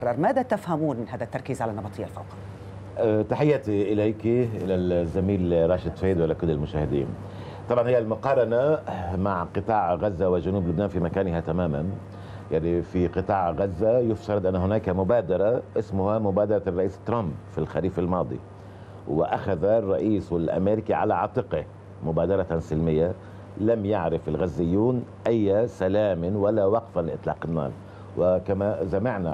ماذا تفهمون من هذا التركيز على النبطية الفوقة؟ تحياتي إليك إلى الزميل راشد فهيد ولكل المشاهدين. طبعا هي المقارنة مع قطاع غزة وجنوب لبنان في مكانها تماما. يعني في قطاع غزة يفترض أن هناك مبادرة اسمها مبادرة الرئيس ترامب في الخريف الماضي، وأخذ الرئيس الأمريكي على عاتقه مبادرة سلمية. لم يعرف الغزيون أي سلام ولا وقفا لإطلاق النار. وكما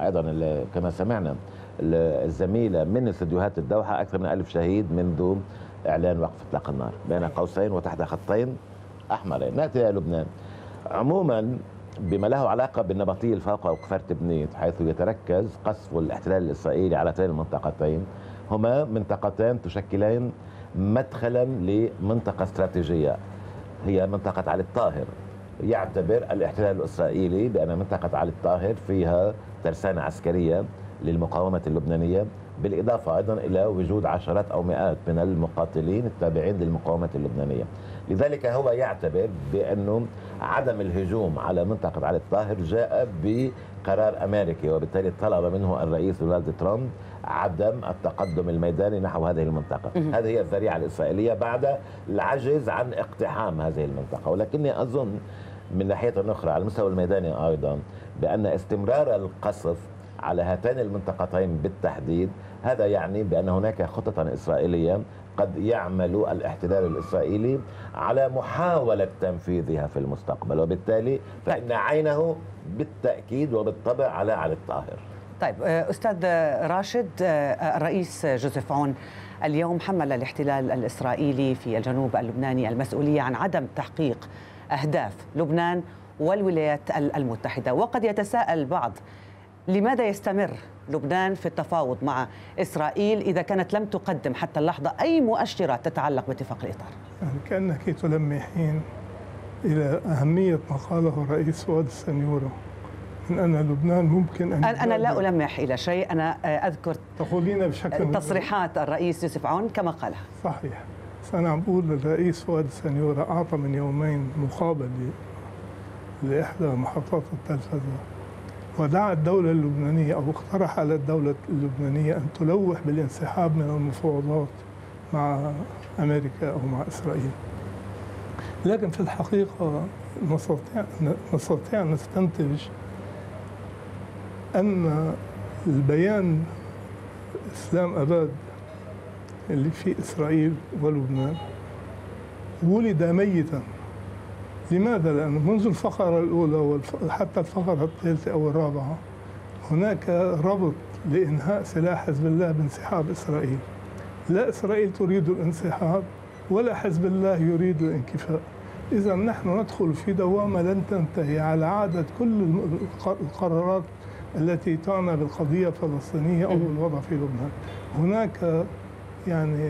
سمعنا الزميلة من استديوهات الدوحة أكثر من 1000 شهيد منذ إعلان وقف إطلاق النار بين قوسين وتحت خطين أحمرين. نأتي إلى لبنان. عموما بما له علاقة بالنبطية الفوقة وكفر تبنيت، حيث يتركز قصف الاحتلال الإسرائيلي على هاتين المنطقتين، هما منطقتين تشكلان مدخلا لمنطقة استراتيجية هي منطقة علي الطاهر. يعتبر الاحتلال الإسرائيلي بأن منطقة علي الطاهر فيها ترسانة عسكرية للمقاومة اللبنانية، بالإضافة أيضا إلى وجود عشرات أو مئات من المقاتلين التابعين للمقاومة اللبنانية. لذلك هو يعتبر بأنه عدم الهجوم على منطقة علي الطاهر جاء بقرار أمريكي، وبالتالي طلب منه الرئيس دونالد ترامب عدم التقدم الميداني نحو هذه المنطقة. هذه هي الذريعة الإسرائيلية بعد العجز عن اقتحام هذه المنطقة. ولكني أظن من ناحية أخرى على المستوى الميداني أيضا بأن استمرار القصف على هاتين المنطقتين بالتحديد هذا يعني بأن هناك خطة إسرائيلية قد يعمل الاحتلال الإسرائيلي على محاولة تنفيذها في المستقبل، وبالتالي فإن عينه بالتأكيد وبالطبع على علي الطاهر. طيب أستاذ راشد، الرئيس جوزيف عون اليوم حمل الاحتلال الإسرائيلي في الجنوب اللبناني المسؤولية عن عدم تحقيق أهداف لبنان والولايات المتحدة، وقد يتساءل البعض لماذا يستمر لبنان في التفاوض مع إسرائيل إذا كانت لم تقدم حتى اللحظة أي مؤشرات تتعلق باتفاق الإطار؟ كأنك تلمحين إلى أهمية ما قاله الرئيس فؤاد السنيورة من أن لبنان ممكن أن أنا لا ألمح إلى شيء، أنا أذكر تقولين بشكل تصريحات الرئيس يوسف عون كما قالها. صحيح. أنا عم بقول الرئيس فؤاد السنيورة أعطى من يومين مقابل لإحدى محطات التلفزة، ودعا الدولة اللبنانية أو اقترح على الدولة اللبنانية أن تلوح بالانسحاب من المفاوضات مع أمريكا أو مع إسرائيل. لكن في الحقيقة نستطيع أن نستنتج أن البيان إسلام أباد اللي في إسرائيل ولبنان ولد ميتا. لماذا؟ لأنه منذ الفقرة الأولى وحتى الفقرة الثالثة أو الرابعة هناك ربط لإنهاء سلاح حزب الله بانسحاب إسرائيل. لا إسرائيل تريد الانسحاب ولا حزب الله يريد الانكفاء. إذا نحن ندخل في دوامة لن تنتهي على عادة كل القرارات التي تعنى بالقضية الفلسطينية أو بالوضع في لبنان. هناك يعني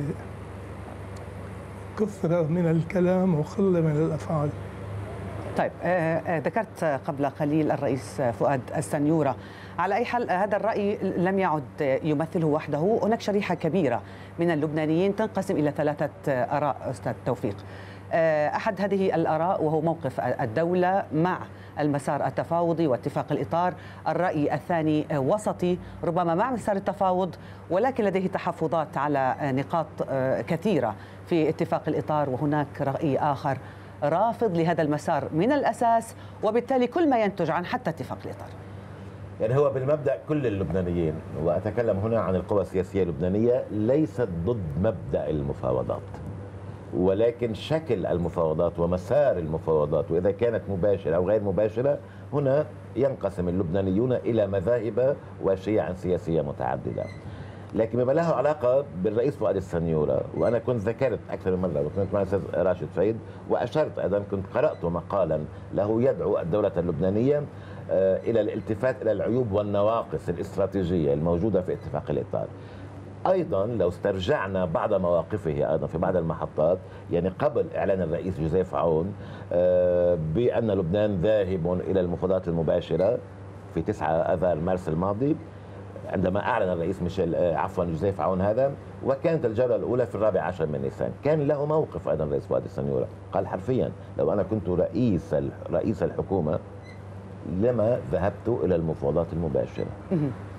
كثرة من الكلام وقلة من الأفعال. طيب ذكرت قبل قليل الرئيس فؤاد السنيورة. على أي حال هذا الرأي لم يعد يمثله وحده، هناك شريحة كبيرة من اللبنانيين تنقسم إلى 3 آراء أستاذ توفيق. أحد هذه الآراء وهو موقف الدولة مع المسار التفاوضي واتفاق الإطار. الرأي الثاني وسطي ربما مع مسار التفاوض ولكن لديه تحفظات على نقاط كثيرة في اتفاق الإطار، وهناك رأي آخر رافض لهذا المسار من الأساس، وبالتالي كل ما ينتج عن حتى اتفاق الإطار. يعني هو بالمبدأ كل اللبنانيين، وأتكلم هنا عن القوى السياسية اللبنانية، ليست ضد مبدأ المفاوضات، ولكن شكل المفاوضات ومسار المفاوضات وإذا كانت مباشرة أو غير مباشرة. هنا ينقسم اللبنانيون إلى مذاهب وشيع سياسية متعددة. لكن بما له علاقة بالرئيس فؤاد السنيورة، وأنا كنت ذكرت أكثر من مرة وكنت مع الأستاذ راشد فهيد وأشرت أيضا، كنت قرأت مقالا له يدعو الدولة اللبنانية إلى الالتفات إلى العيوب والنواقص الاستراتيجية الموجودة في اتفاق الإطار. أيضا لو استرجعنا بعض مواقفه أيضا في بعض المحطات، يعني قبل إعلان الرئيس جوزيف عون بأن لبنان ذاهب إلى المفاوضات المباشرة في 9 آذار مارس الماضي، عندما أعلن الرئيس جوزيف عون هذا، وكانت الجولة الأولى في 14 من نيسان، كان له موقف أيضا الرئيس فؤاد السنيورة، قال حرفيا لو أنا كنت رئيس الحكومة لما ذهبت إلى المفاوضات المباشرة.